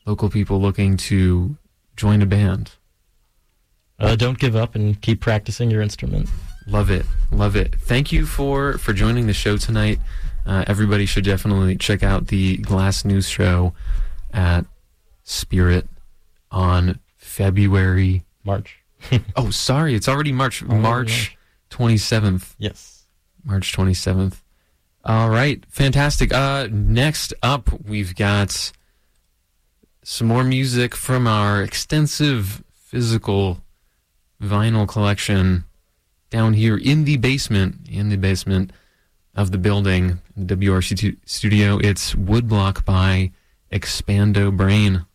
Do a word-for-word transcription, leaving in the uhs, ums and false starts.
local people looking to join a band? Uh, don't give up and keep practicing your instrument. Love it. Love it. Thank you for, for joining the show tonight. Uh, everybody should definitely check out the Glass News Show at Spirit on February... March. oh, sorry. It's already March. Already March March. twenty-seventh. Yes. March twenty-seventh. All right. Fantastic. Uh, next up, we've got some more music from our extensive physical vinyl collection down here in the basement, in the basement of the building, the W R C two studio. It's Woodblock by Expando Brain.